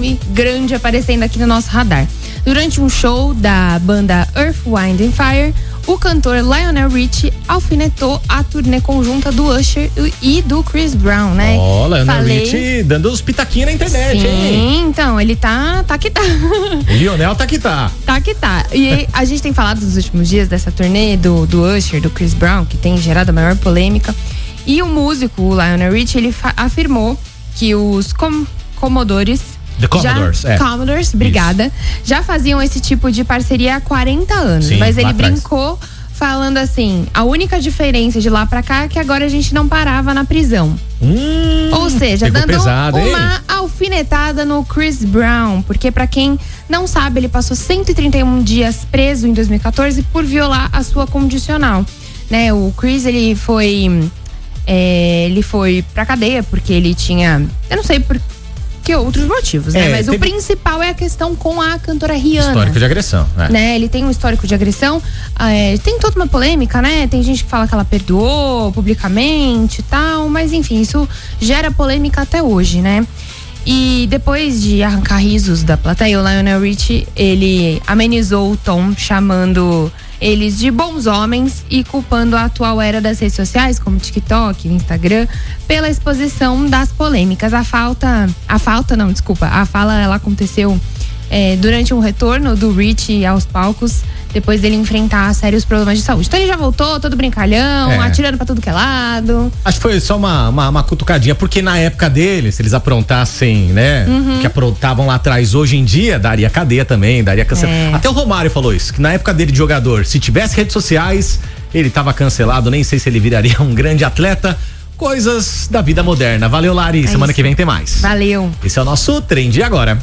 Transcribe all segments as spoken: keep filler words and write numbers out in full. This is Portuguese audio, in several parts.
nome grande aparecendo aqui no nosso radar. Durante um show da banda Earth, Wind and Fire, o cantor Lionel Richie alfinetou a turnê conjunta do Usher e do Chris Brown, né? Ó, oh, Lionel Falei... Richie dando os pitaquinhos na internet, Sim, hein? Sim, então, ele tá, tá que tá. O Lionel tá que tá. Tá que tá. E a gente tem falado nos últimos dias dessa turnê do, do Usher, do Chris Brown, que tem gerado a maior polêmica. E o músico, o Lionel Richie, ele afirmou que os com, comodores... The Commodores, já, é. Commodores, obrigada. Isso. Já faziam esse tipo de parceria há quarenta anos. Sim, mas ele atrás. brincou falando assim, a única diferença de lá pra cá é que agora a gente não parava na prisão. Hum, Ou seja, dando pesado, uma hein? alfinetada no Chris Brown. Porque pra quem não sabe, ele passou cento e trinta e um dias preso em dois mil e quatorze por violar a sua condicional. Né? O Chris, ele foi... É, ele foi pra cadeia porque ele tinha... Eu não sei por que outros motivos, né? É, Mas teve... o principal é a questão com a cantora Rihanna. Histórico de agressão, né? né? Ele tem um histórico de agressão. É, tem toda uma polêmica, né? Tem gente que fala que ela perdoou publicamente e tal. Mas enfim, isso gera polêmica até hoje, né? E depois de arrancar risos da plateia, o Lionel Richie, ele amenizou o tom, chamando eles de bons homens e culpando a atual era das redes sociais, como TikTok, Instagram, pela exposição das polêmicas. A falta, a falta não, desculpa, a fala ela aconteceu é, durante um retorno do Richie aos palcos, depois dele enfrentar sérios problemas de saúde. Então ele já voltou, todo brincalhão, é. atirando pra tudo que é lado. Acho que foi só uma, uma, uma cutucadinha, porque na época dele, se eles aprontassem, né, uhum. que aprontavam lá atrás, hoje em dia, daria cadeia também, daria cancelamento. É. Até o Romário falou isso, que na época dele de jogador, se tivesse redes sociais, ele tava cancelado, nem sei se ele viraria um grande atleta. Coisas da vida moderna. Valeu, Lari, é semana isso. que vem tem mais. Valeu. Esse é o nosso Trend Agora.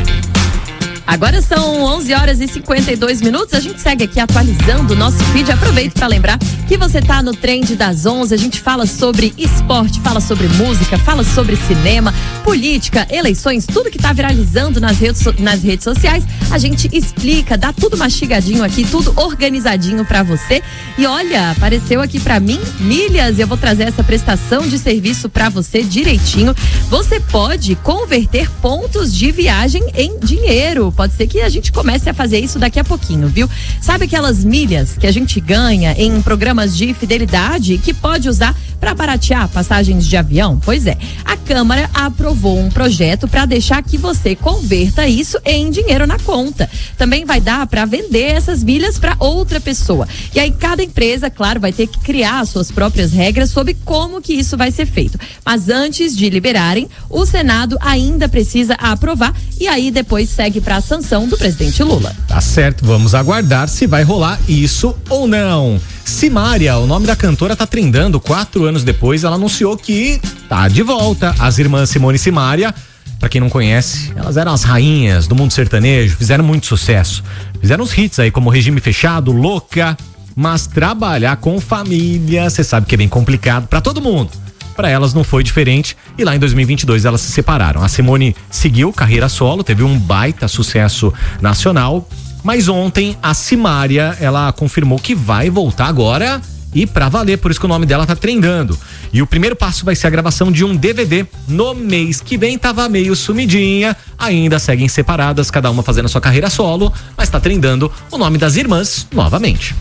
Agora são onze horas e cinquenta e dois minutos. A gente segue aqui atualizando o nosso feed. Aproveito para lembrar que você tá no Trend das onze. A gente fala sobre esporte, fala sobre música, fala sobre cinema, política, eleições, tudo que tá viralizando nas redes, nas redes sociais. A gente explica, dá tudo mastigadinho aqui, tudo organizadinho para você. E olha, apareceu aqui para mim milhas. Eu vou trazer essa prestação de serviço para você direitinho. Você pode converter pontos de viagem em dinheiro. Pode ser que a gente comece a fazer isso daqui a pouquinho, viu? Sabe aquelas milhas que a gente ganha em programas de fidelidade que pode usar para baratear passagens de avião? Pois é, a Câmara aprovou um projeto para deixar que você converta isso em dinheiro na conta. Também vai dar para vender essas milhas para outra pessoa. E aí cada empresa, claro, vai ter que criar as suas próprias regras sobre como que isso vai ser feito. Mas antes de liberarem, o Senado ainda precisa aprovar e aí depois segue para a sanção do presidente Lula. Tá certo, vamos aguardar se vai rolar isso ou não. Simária, o nome da cantora tá trendando. Quatro anos depois, ela anunciou que tá de volta. As irmãs Simone e Simária, pra quem não conhece, elas eram as rainhas do mundo sertanejo, fizeram muito sucesso. Fizeram uns hits aí como Regime Fechado, Louca, mas trabalhar com família, você sabe que é bem complicado pra todo mundo. Pra elas não foi diferente e lá em dois mil e vinte e dois elas se separaram. A Simone seguiu carreira solo, teve um baita sucesso nacional, mas ontem a Simária, ela confirmou que vai voltar agora e pra valer, por isso que o nome dela tá trendando. E o primeiro passo vai ser a gravação de um D V D no mês que vem. Tava meio sumidinha, ainda seguem separadas, cada uma fazendo a sua carreira solo, mas tá trendando o nome das irmãs novamente.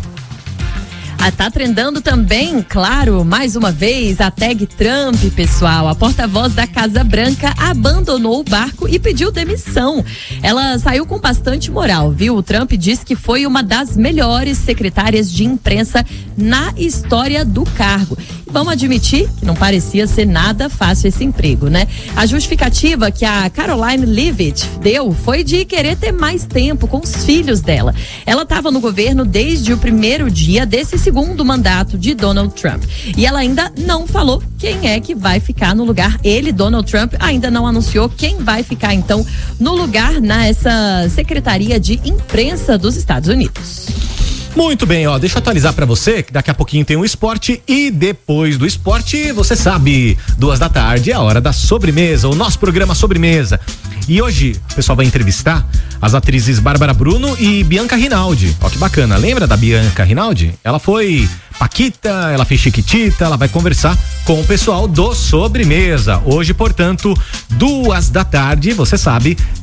Ah, tá trendando também, claro, mais uma vez, a tag Trump, pessoal. A porta-voz da Casa Branca abandonou o barco e pediu demissão. Ela saiu com bastante moral, viu? O Trump disse que foi uma das melhores secretárias de imprensa na história do cargo. Vamos admitir que não parecia ser nada fácil esse emprego, né? A justificativa que a Caroline Leavitt deu foi de querer ter mais tempo com os filhos dela. Ela estava no governo desde o primeiro dia desse segundo mandato de Donald Trump. E ela ainda não falou quem é que vai ficar no lugar. Ele, Donald Trump, ainda não anunciou quem vai ficar, então, no lugar nessa Secretaria de Imprensa dos Estados Unidos. Muito bem, ó, deixa eu atualizar pra você que daqui a pouquinho tem um esporte e depois do esporte, você sabe, duas da tarde é a hora da sobremesa, o nosso programa Sobremesa. E hoje o pessoal vai entrevistar as atrizes Bárbara Bruno e Bianca Rinaldi. Ó que bacana, lembra da Bianca Rinaldi? Ela foi Paquita, ela fez Chiquitita, ela vai conversar com o pessoal do Sobremesa. Hoje, portanto, duas da tarde, você sabe,